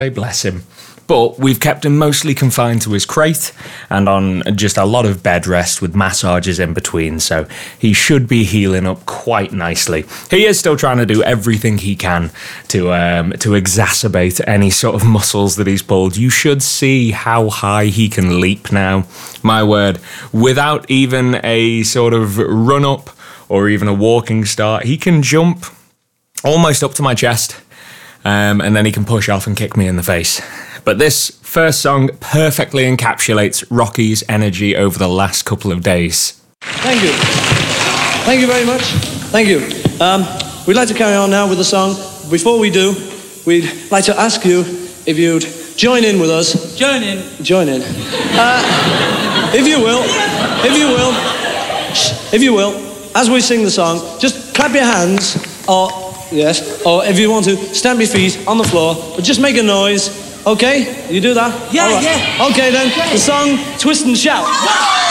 Bless him. But we've kept him mostly confined to his crate and on just a lot of bed rest with massages in between, so he should be healing up quite nicely. He is still trying to do everything he can to exacerbate any sort of muscles that he's pulled. You should see how high he can leap now. My word, without even a sort of run-up or even a walking start, he can jump almost up to my chest, and then he can push off and kick me in the face. But this first song perfectly encapsulates Rocky's energy over the last couple of days. Thank you. Thank you very much. Thank you. We'd like to carry on now with the song. Before we do, we'd like to ask you if you'd join in with us. Join in. Join in. If you will, as we sing the song, just clap your hands, or if you want to, stamp your feet on the floor, but just make a noise. Okay? You do that? Yeah, right. yeah. Okay then, the song Twist and Shout.